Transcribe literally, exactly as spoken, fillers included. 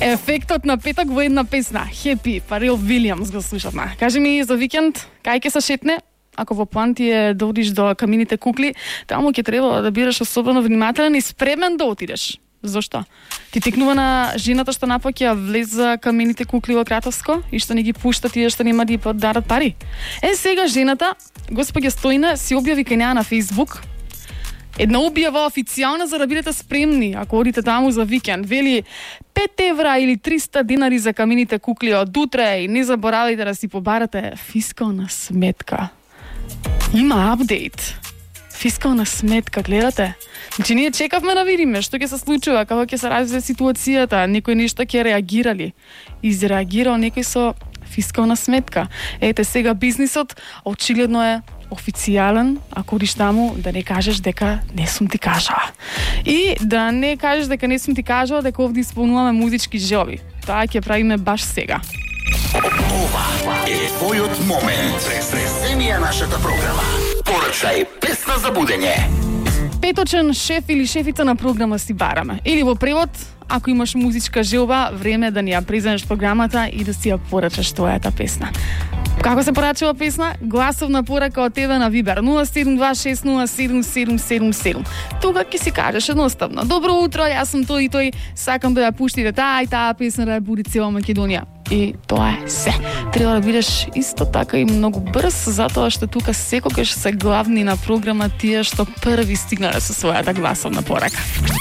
Ефектот на петок во една песна. Happy, Фарел Вилијамс го слушавме. Кажи ми за викенд, кај ќе се шетне? Ако во план ти е да одиш до камените кукли, таму ќе треба да бидеш особено внимателен и спремен да отидеш. Зошто? Ти текнува на жената што напоќе влез за камените кукли во Кратовско и што не ги пушта тие што нема да ги подарат пари. Е, сега жената, госпоѓа Стојна, си објави кај неа на Facebook една објава официјална за да бидете спремни ако одите таму за викенд. Вели пет евра или триста динари за камените кукли од утре и не заборавајте да си побарате фискална сметка. Има апдейт. Фискална сметка, гледате? Значи ние чекавме да видиме што ќе се случува, како ќе се развие ситуацијата, некој нешто ќе реагирали. Изреагирал некој со фискална сметка. Ете сега бизнисот очигледно е официјален, ако одиш таму да не кажеш дека не сум ти кажала. И да не кажеш дека не сум ти кажала дека овде исполнуваме музички желби. Тоа ќе правиме баш сега. Ова е твојот момент. Преземи ја нашата програма. Порачај песна за будење. Петочен шеф или шефица на програма си бараме. Или во превод, ако имаш музичка желба, време е да ни ја преземеш програмата и да си ја порачаш твојата песна. Како се порачува песна? Гласовна порака од тебе на Вибер нула седум два шест нула седум седум седум седум. Тука ќе си кажеш едноставно: добро утро, јас сум тој и тој, сакам да ја пуштите таа и таа песна да ја буди цела Македонија. И тоа е се. Треба да бидеш исто така и многу брз, затоа што тука секогаш се главни на програма тие што први стигнале со својата гласовна порака.